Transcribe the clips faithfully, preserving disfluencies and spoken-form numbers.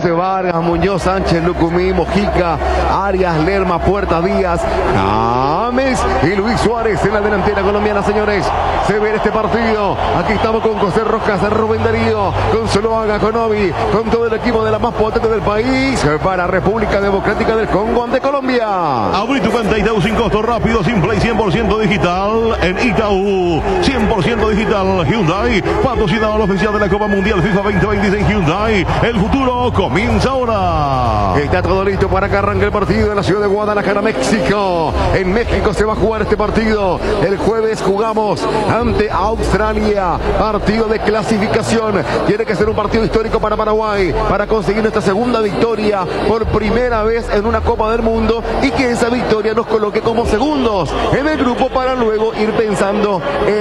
José Vargas, Muñoz, Sánchez, Lucumí, Mojica, Arias, Lerma, Puerta, Díaz, James y Luis Suárez en la delantera colombiana, señores. Se ve este partido. Aquí estamos con José Rojas, Rubén Darío, con Zuluaga, con Obi, con todo el equipo de la más potente del país para República Democrática del Congo ante Colombia. Abrí tu cuenta Itaú sin costo, rápido, simple y cien por ciento digital en Itaú. cien por ciento digital Hyundai, patrocinador oficial de la Copa Mundial FIFA veinte veintiséis Hyundai. El futuro comienza ahora. Está todo listo para que arranque el partido en la ciudad de Guadalajara, México. En México se va a jugar este partido. El jueves jugamos ante Australia. Partido de clasificación. Tiene que ser un partido histórico para Paraguay, para conseguir nuestra segunda victoria por primera vez en una Copa del Mundo y que esa victoria nos coloque como segundos en el grupo para luego ir pensando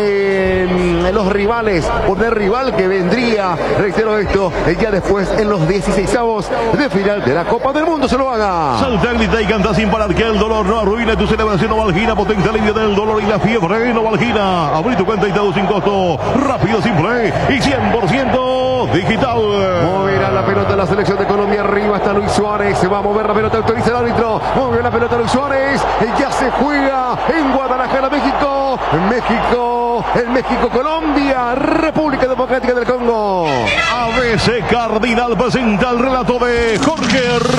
en los rivales, poner rival que vendría, reitero esto, el día después en los dieciseisavos de final de la Copa del Mundo. Se lo haga. Salta, grita y canta sin parar que el dolor no arruine tu celebración. Novalgina, potencia alivio del dolor y la fiebre. Novalgina, abrí tu cuenta Itaú sin costo, rápido, simple y cien por ciento digital. Moverá la pelota la selección de Colombia. Arriba está Luis Suárez. Se va a mover la pelota, autoriza el árbitro. Movió la pelota Luis Suárez. Ya se juega en Guadalajara, México. México, en México, Colombia, República Democrática del Congo. A B C Cardinal presenta el relato de Jorge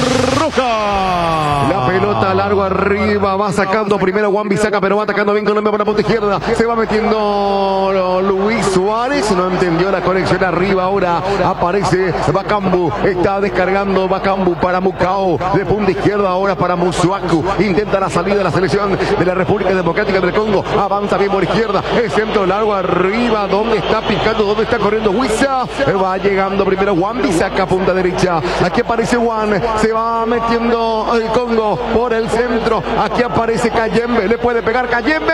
Rojas. La pelota largo arriba, va sacando primero Juan Bisaca, pero va atacando bien Colombia por la punta izquierda. Se va metiendo Luis Suárez, no entendió la conexión arriba. Ahora aparece Bakambu, está descargando Bakambu para Mukao, de punta izquierda ahora para Musuaku. Intenta la salida de la selección de la República Democrática del Congo. Avanza bien por izquierda, el centro largo arriba. ¿Dónde está picando? ¿Dónde está corriendo Huiza? Va llegando primero Juan Bisaca, punta derecha. Aquí aparece Juan, se va metiendo el Congo por el centro. Aquí aparece Kayembe, le puede pegar Kayembe.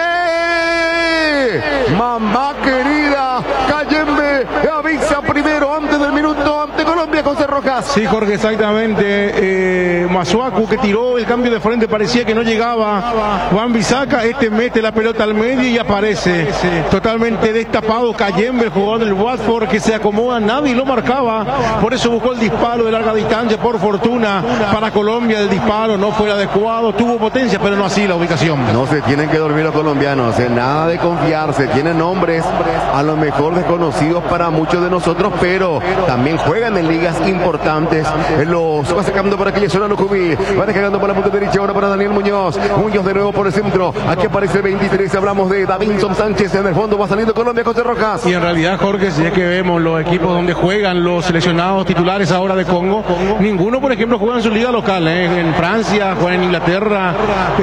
Mamá querida, Kayembe avisa primero antes del minuto ante Colombia, José Rojas. Sí, Jorge, exactamente. Eh, Masuaku que tiró el cambio de frente, parecía que no llegaba Juan Bisaca. Este mete la pelota al medio y aparece totalmente destapado Kayembe, el jugador del Watford, que se acomoda, nadie lo marcaba. Por eso buscó el disparo de larga distancia. Por fortuna para Colombia, el disparo no fue adecuado. Tuvo potencia, pero no así la ubicación. No se tienen que dormir los colombianos, en nada de confiarse. Tienen nombres a lo mejor desconocidos para muchos de nosotros, pero también juegan en ligas importantes. Los va sacando por aquella zona Lucumí, va descargando por la punta derecha ahora para Daniel Muñoz. Muñoz de nuevo por el centro. Aquí aparece el veintitrés. Hablamos de Davinson Sánchez. En el fondo va saliendo Colombia, José Rojas. Y en realidad, Jorge, si es que vemos los equipos donde juegan los seleccionados titulares ahora de Congo, ninguno, por ejemplo, juega en su liga local. ¿eh? En Francia, juegan en Inglaterra,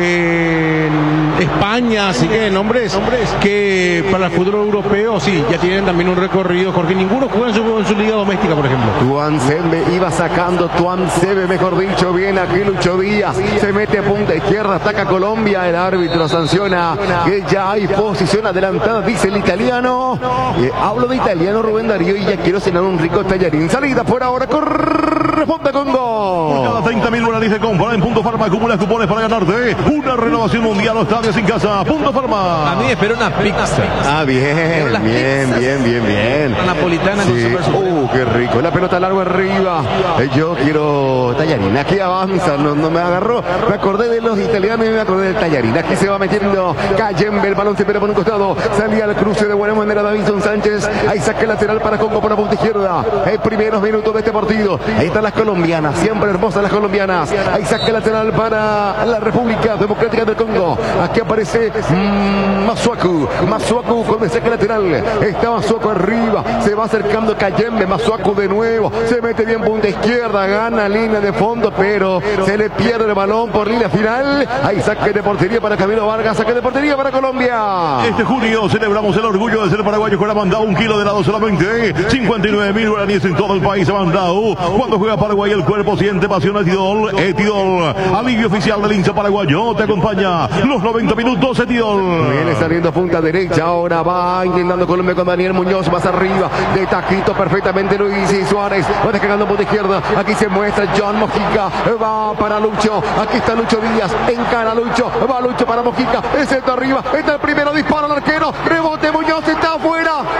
en España. Así que nombres que para el fútbol europeo sí, ya tienen también un recorrido, Jorge. Ninguno juega en su, en su liga doméstica, por ejemplo. Tuan Sebe iba sacando, Tuan Sebe, mejor dicho, bien aquí Lucho Díaz, se mete a punta izquierda, ataca Colombia, el árbitro sanciona que ya hay posición adelantada, dice el italiano. Eh, hablo de italiano, Rubén Darío, y ya quiero cenar un rico tallarín. Salida por ahora, corresponde Congo. Por cada treinta mil dólares de compra en Punto Farma, acumula cupones para ganarte una renovación mundial o estadios en casa. Punto Farma. A mí me espera una pizza. Ah, bien, bien, bien, bien, bien. La napolitana sí. con super Uh, qué rico. La pelota largo arriba. Eh, yo quiero tallarín. Aquí avanza, no, no me agarró. Me acordé de los italianos y me acordé del tallarín. Aquí se va metiendo Kayembe, el balón se pega por un costado. Salía al cruce de buena manera Davinson Sánchez. Ahí saque lateral para Congo por la punta izquierda. En primeros minutos de este partido. Ahí están las colombianas, siempre hermosas las colombianas. Ahí saque lateral para la República Democrática del Congo. Aquí aparece mmm, Masuaku. Masuaku con el saque lateral. Está Masuaku arriba. Se va acercando Kayembe. Masuaku de nuevo. Se mete bien punta izquierda. Gana línea de fondo, pero se le pierde el balón por línea final. Ahí saque de portería para Camilo Vargas. Saque de portería para Colombia. Este junio celebramos el orgullo de ser paraguayo con la mandado un kilo de helado solamente. cincuenta y nueve mil guaraníes en todo el país ha mandado. Cuando juega Paraguay el cuerpo siente pasión. Etidol. Etidol. Alivio oficial del hincha paraguayo. Te acompaña los noventa minutos. Etidol. Viene saliendo punta derecha. Ahora va intentando Colombia con Daniel Muñoz. Más arriba. De taquito perfectamente Luis y Suárez. Va descargando punta izquierda. Aquí se muestra John Mojica. Va para Lucho. Aquí está Lucho Díaz. Encara Lucho. Va Lucho para Mojica. El centro arriba. Está el primero disparo al arquero. Rebote Muñoz. Está afuera.